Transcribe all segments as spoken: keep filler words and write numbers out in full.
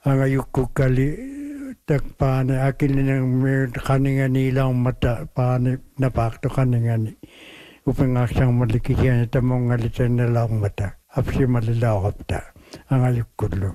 Anga yukku kali tak paane akilin ng kaningan nilang mata paane napakto kaningani. Upang aksang malikikyan ito mong ngalitan na lang mata. Apsi malilawap ta. Anga yukku lo.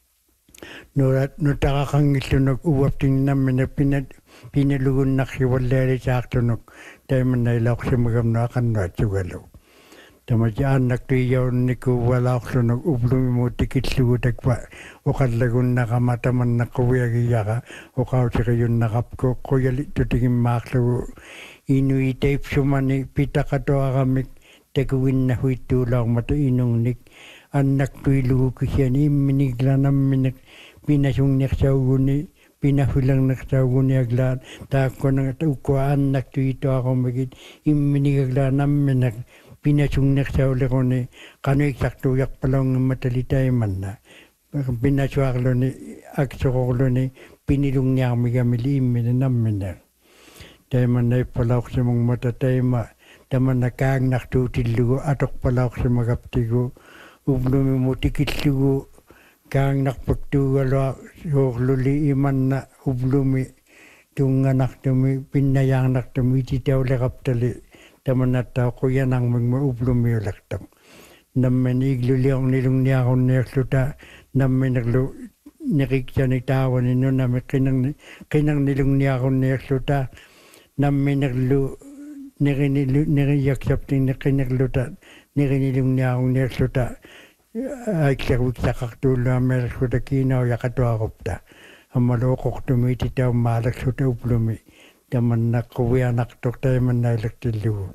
Nurat nutakakang isunog uwap tingnan na pinat pinalugun na siwalari sa aktunog. Dahil man nailak si magam na akan na sigalo. Tamadyan naktiyaw ni ko wala ko sunog ublumi mo tikit sugutak pa. O kadlagun nakamataman na kuwiyagi yaka. O kao si kayon nakapko kuyalit tutingin maklo. Inuit tape sumani pita kato akamik. Taguin na huito lang mata inong nik. Anak tuilu ko siya ni minigla na minig. Pinasyung naksawuni. Pinahulang naksawuni aglaan. Tako nang tukuan naktuito ako magit. Iminigagla na minig. Pinasung naksawli ko ni kano eksakto yak palang matalitay man na. Pinaswak lo ni aksoko lo ni pinilong niya kami gamili imin na namin na. Dahil man na ipalaw sa mong matatay ma. Daman na kaang naktutil atok palaw sa magaptigo. Ublumi mo tikit lugo. Kaang nakpagtugalo luli iman na ublumi. Tung anak tumi pinayang anak tumi titaw lakaptali. Taman na tao ko yan ang mag-maublumi ulaktang. Naman igluliyang nilong niya akong nekluta. Naman naglo nakikya ni tao nino naman kinang, kinang nilong niya akong nekluta. Naman naglo niriyaksapting na kinagluta. Nirinilong niya akong nekluta. Ay siyakwik sa kaktulo na merakluta kinaw yakatuakop ta. Ang malokok tumiti tao malaksuta ublumi. Taman na kuwi anak tok tayo man nailagtilu.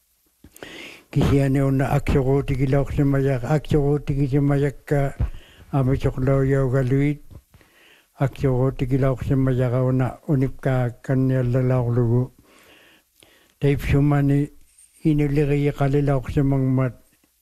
Kisiya niyo na aksyo tigilak si mayak, aksyo tigil si mayak ka amisoklaw yaw galuit. Aksyo tigilak si mayak ka na unip ka kanya lalaw lugo. Taip sumani inuligay kalilak si mangmat.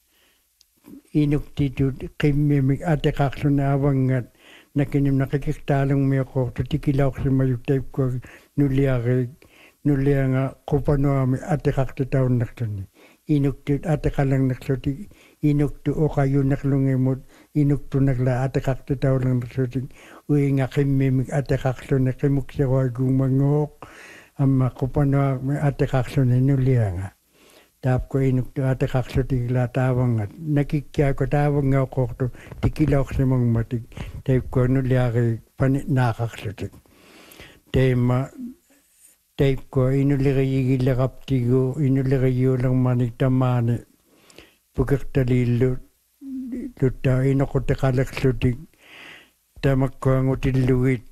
Inuk tito kimimik ate kakso na awangat. Nakinim nakikiktalong may ako, tutikilak si mayuk taip ko nuliakay, nuliak nga kupano kami ate kakto taon naktoni. Inuk tu ate kalang naksoti, inuk tu o kayo naklungimot, inuk tu nagla ate kakto taon lang naksoti. Uy nga kimimik ate kakso na kimuk siya ko gumangok, ama kupano kami ate kakso na nuliak nga. Tap ko inuk tu ate kakso tigla tawang at nakikya ko tawang nga ko to tikilak si mga matig. Taip ko nuliakay panit nakaksutik. Tema taip ko inuligay ilakaptigo inuligay lang manigtamani. Pagkaktalilo luta inakote kalaksutik. Tamak ko ang utiluit.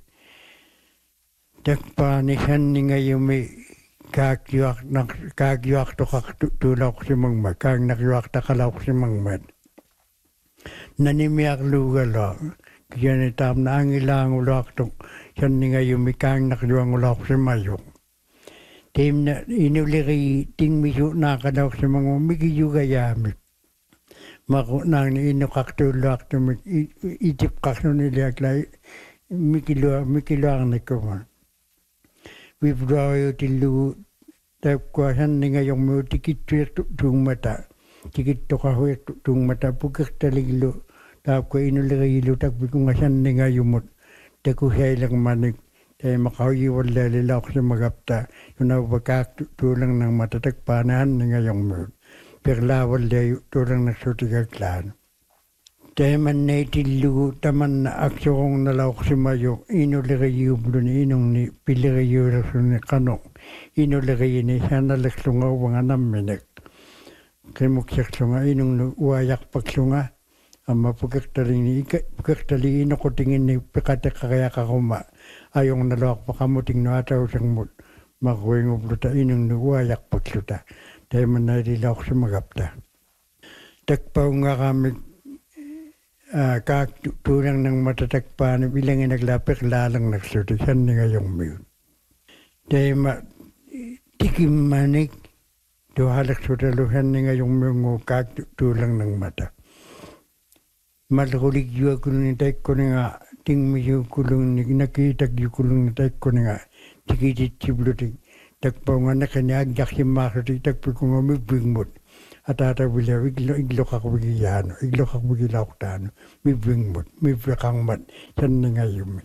Takpani siyan ni ngayon may kagyuak kagyuak to kakatulak si mangmat. Kag nagyuak takalak si mangmat. Nanimiak lugalo. Kaya ni tam na ang ilang ulak to. Siyan ni ngayon may kang nagyuang ulak si mayok. Tim na inuligay ting miso nakadaw si mga umigiyo gayamit. Mako nang inukakatulak to itip kakno niliak lai. Mikilo mikilo ang nikuman. Wibdayo tilu tap kuasan ni ngayong mo tikit tung mata tikit to kahoy tung mata pugak taliglo tap ko inuligay ilo tak bikungasan ni ngayong mo taku lang manik tayo makahoy wala lilak sa magapta yun na bakak tulang ng matatakpanahan ni ngayong mo perlawal dayo tulang nagsutigaglan. Tayo man na itilu taman na aksyon nalawak si Mayo inuligay yublo ni inong ni piligay yurasun ni kanong inuligay ni siya nalaksunga wanga naminig. Kimuksak sunga inong uwayak pagsunga ama pagkaktaling ni pagkaktaling inukutingin ni pagkatakakaya kakuma ayong nalawak pakamuting no ataw siyang mut makuwing ubluta inong uwayak pagsuta. Tayo man na itilawak si Magapta. Takpaw nga kami Uh, kak tulang ng matatakpan bilang naglapik lalang nagsutisan ni ngayong miyon. Dahil ma tikim manik dohalak sutaluhan ni ngayong miyon kak tulang ng mata. Malakulik juga kulong ni taik ko nga ting miyo kulong ni nakitag yu kulong ni taik ko nga tikitit siblutik takpaw nga nakanyag yak si makati takpaw ko nga mibingmot. atata wila iglo iglo kakwigiano iglo kakwigilautano mi wingmut mi wikangmat san ningayumi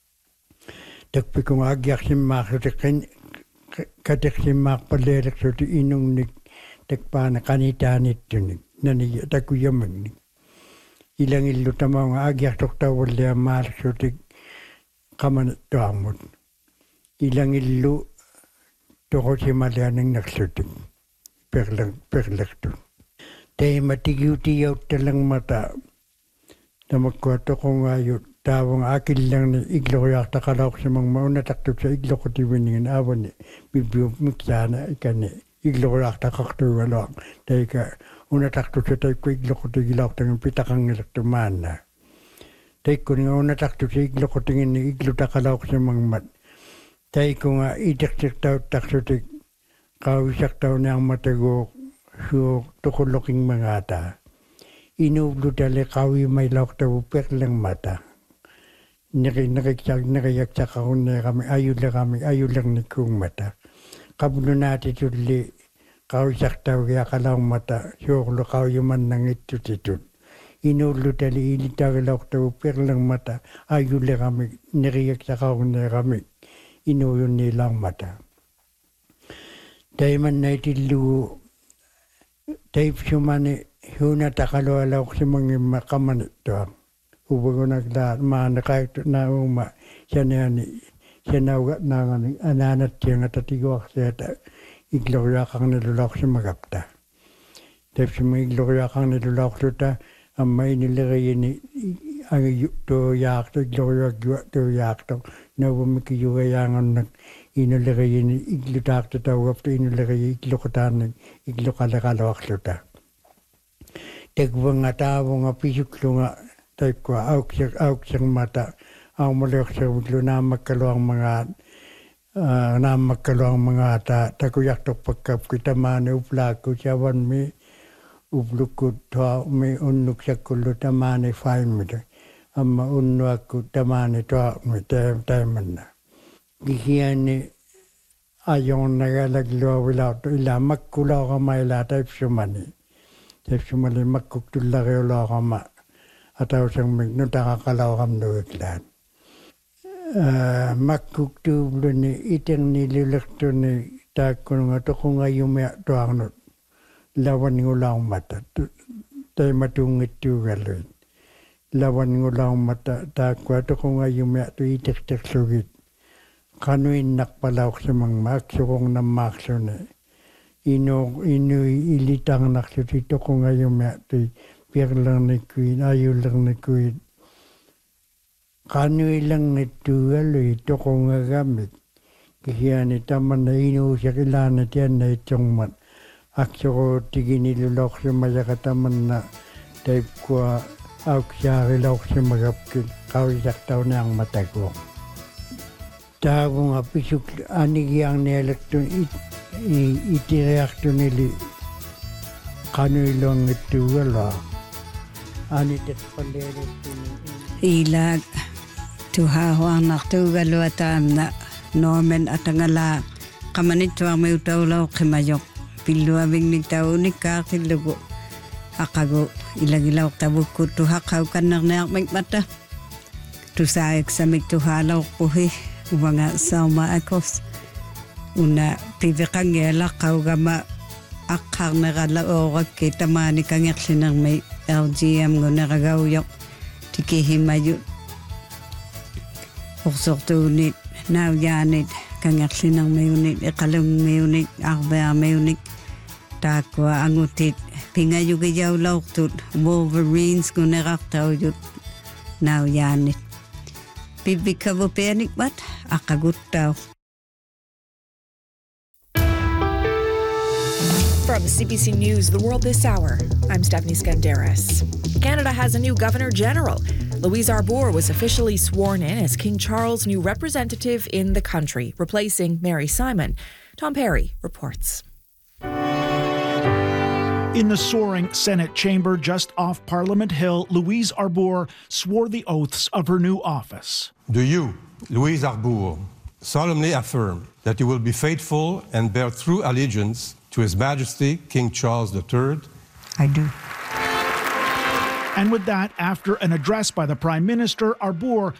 takpikung agyak simmak tekin katek simmak palelek soti inung nik tekpana kanitanit tunik nani takuyaming nik ilang illu tamang agyak tokta wala mar soti kaman tuamut ilang illu toko simalianing naksutik perlek perlek tu. Tay matigiyuti yaw talang mata. Tamakwato ko nga yun. Tawang akil lang ni iglo ko yakta kalawak sa mga mauna taktok sa iglo ko tiwiningin awan ni. Bibiyo miksana ikan ni. Iglo ko yakta kakto walawak. Tay ka una taktok sa tay ko iglo ko tigilawak tangang pitakang ilak tumana. Tay ko nga una taktok sa iglo ko tingin ni iglo takalawak sa mga mat. Tay ko nga itak-tik tao takso tik kawisak tao na ang matago so tukuloking mga ata. Inublo tali kawi may lawak tao perlang mata. Nakikyak nakiyaksak ako na kami, ayun lang kami, ayun lang ni kong mata. Kabulo natin tuli, kawisak tao kaya kalawang mata, so kulo kawi man nang ito titut. Inublo tali ilitaw lawak tao perlang mata, ayun lang kami, nakiyaksak ako na kami, inuyon nilang mata. Dahil man na itilu, dahil sumani, huna takalo alaw si mga makamanit to. Ubag ko naglahat, mga kahit na uma, siya na yan, siya na ugat na nga, ananat siya nga tatigwak siya, iglorya kang nilulak si magapta. Dahil si mga iglorya kang nilulak siya, ang may nilagay ni, ang to yak to, iglorya to yak to, na umikiyugayangan nag, inulagay ni iglutak to tawag to inulagay iglukatan iglukalakalo akluta. Tegwang nga tao nga pisuklo nga type ko auk siya auk siyang mata ang mulok siya wiglo na magkalo ang mga uh, na magkalo ang mga ta takuyak to pagkap kita man upla ko siya wan mi ublukut to mi unuk siya kulo tamane five meter amma unnu aku tamane to mi tem teman na. Gihian ni ayon nagalaglo wala to ila makula ka may latay sumani. Tep sumali makuktulla kayo la ka ma. Ataw siyang magnuta kakalaw kam nuwiklan. Makuktulo ni itang nililakto ni takon nga to kung ngayon may to ang not. Lawan ngulang mata. Tay matungit to galoy. Lawan ngulang mata. Takwa to kung ngayon may to itik-tik sugit. Kanuin nakpalawak sa mga makso kong namakso na. Ino, ino ilitang nakso dito kung ngayon may ito'y piyak lang na kuwin, ayaw lang na kuwin. Kanuin lang ito, alo ito kong gagamit. Kaya nitaman na ino siya kailangan yan na itong mat. Akso ko tigin nilulok sa mayakataman na type ko, awak siya kilawak sa magapkin, kawisak tao na ang mata ko. Tago nga pisuk anigiyang nielektron it itireakto nili kanuilong ito wala anitet palere ilag tuhaho ang naktugalo atam na nomen atangala kamanit tuwang may utawlaw kimayok piluabing nagtao ni kakilugo akago ilagilaw tabuk tuhakaw kanak na mata tusayak sa migtuhalaw puhi mga sama akos una pibikang yela kawgama akar nagala orag kita mani kangyak sinang may L G M ngo nagagawyok tikihimayo uksok tunit nawyanit kangyak sinang may unit ikalong may unit akbaya may unit takwa angutit pingayo gayaw lautut Wolverines ngo nagaktaw yut nawyanit Pibikabo penik bat akagutaw. From C B C News, The World This Hour, I'm Stephanie Skandaris. Canada has a new Governor General. Louise Arbour was officially sworn in as King Charles' new representative in the country, replacing Mary Simon. Tom Perry reports. In the soaring Senate chamber just off Parliament Hill, Louise Arbour swore the oaths of her new office. Do you, Louise Arbour, solemnly affirm that you will be faithful and bear true allegiance to His Majesty King Charles the Third I do. And with that, after an address by the Prime Minister, Arbour